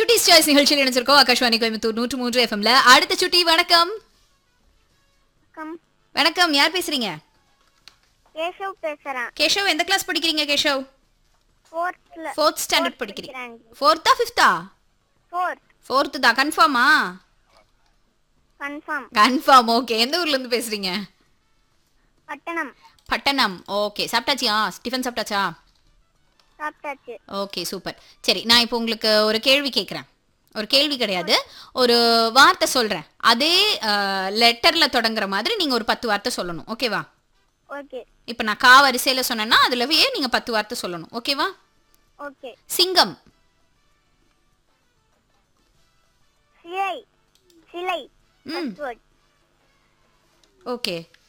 சுட்டிஸ் choice நிகழ்ச்சியில் இணைஞ்சிருக்கோம் ஆகாஷ்வாணி கோயம்புத்தூர் 103 எஃப்எம்ல. அடுத்த சுட்டி வணக்கம். வணக்கம், யார் பேசுறீங்க? கேஷவ் பேசுறேன். கேஷவ், எந்த கிளாஸ் படிக்கிறீங்க கேஷவ்? 4th ஸ்டாண்டர்ட் படிக்கிறீங்க. 4th-ஆ 5th-ஆ? 4th தான். கன்ஃபார்மா? கன்ஃபார்ம். ஓகே, எந்த ஊர்ல இருந்து பேசுறீங்க? பட்டணம். ஓகே, சாப்பிட்டாச்சியா? டிஃபன் சாப்பிட்டாச்சா? சாப்பிட்டாச்சு. Okay, super. சரி, நான் இப்போ உங்களுக்கு ஒரு கேள்வி கேட்குறேன். ஒரு கேள்வி கிடையாது, ஒரு வார்த்தை சொல்றேன். அதே லெட்டர்ல தொடங்குற மாதிரி நீங்க ஒரு 10 வார்த்தை சொல்லணும். ஓகேவா? ஓகே. இப்போ நான் கா வரிசையில சொன்னேன்னா அதுலவே நீங்க 10 வார்த்தை சொல்லணும். ஓகேவா? ஓகே. சிங்கம். சிலை. ஓகே.